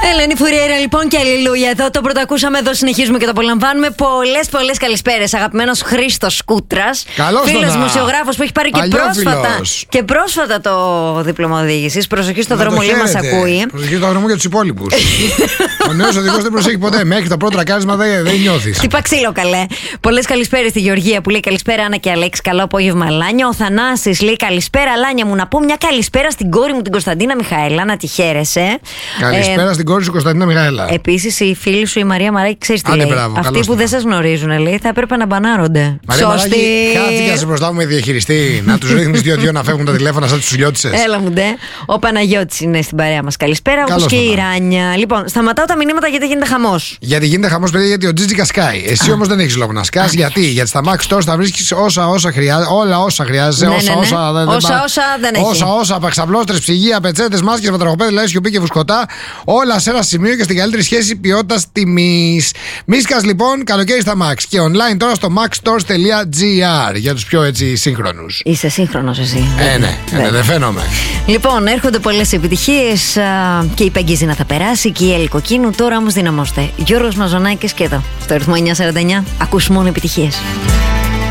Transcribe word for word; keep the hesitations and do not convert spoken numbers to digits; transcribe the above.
Ελένη Φουριέρα λοιπόν και αλληλούια. Εδώ το πρώτο ακούσαμε, εδώ συνεχίζουμε και το απολαμβάνουμε. Πολλές πολλές καλησπέρες. Αγαπημένος Χρήστος Κούτρας. Φίλος μουσιογράφος που έχει πάρει και πρόσφατα, και πρόσφατα το δίπλωμα οδήγησης. Προσοχή στο δρόμο, λέει, μας ακούει. Προσοχή στο δρόμο για τους υπόλοιπους. Ο νέος οδηγός δεν προσέχει ποτέ. Μέχρι το πρώτο τρακάρισμα δεν, δεν νιώθεις. Χτυπά ξύλο, καλέ. Πολλές καλησπέρες στη Γεωργία που λέει καλησπέρα Άννα και Αλέξη. Καλό απόγευμα, Λάνια. Ο Θανάσης λέει καλησπέρα, Λάνια μου. Να πω μια καλησπέρα στην κόρη μου την Κωνσταντίνα Μιχαέλα, να τη χαίρεσαι. Καλησπέρα ε, στην κόρη σου Κωνσταντίνα Μιχαέλα. Επίσης η φίλη σου η Μαρία Μαράκη, ξέρεις τι λέει. Μπράβο, αυτοί που δεν σας γνωρίζουν, λέει, θα έπρεπε να μπανάρονται. Μαρία Μαράκη, χάθηκε να σε προσλάβουμε διαχειριστή. Να τους ρίχνεις δύο-δύο να φεύγουν τα τηλέφωνα σαν τους σουλιώτισσες. Έλα μου ντε. Ο Παναγιώτης είναι στην παρέα μας. Καλησπέρα, όπως και η Ράνια. Λοιπόν, σταματάω τα μηνύματα γιατί γίνεται χαμός. Γιατί γίνεται χαμός, παιδιά, γιατί ο Τζίτζικα σκάει. Εσύ όμως δεν έχεις λόγο να σκάς. Γιατί? Γιατί στα Mac Stores θα βρίσκεις όσα όσα χρειάζεσαι, όλα όσα χρειάζεσαι. Ναι, όσα, ναι, ναι. όσα, δεν, όσα, όσα δεν έχει. Όσα όσα απαξαπλώστρες, ψυγεία, πετσέτες, μάσκες, βατραχοπέδια, σιωπή και φουσκωτά. Όλα σε ένα σημείο και στην καλύτερη σχέση ποιότητας τιμής. Μίσκας λοιπόν, καλοκαίρι στα Max και online τώρα στο maxstores.gr για τους πιο έτσι σύγχρονους. Είσαι σύγχρονος εσύ. Ε, ναι, ναι, δεν φαίνομαι. Λοιπόν, έρχονται πολλές επιτυχίες α, και η Παγκίζινα θα περάσει και η Ελικοκίνου. Τώρα όμως δυναμώστε. Γιώργος Μαζονάκης και εδώ στο ρυθμό εννιά σαράντα εννιά ακούς μόνο επιτυχίες.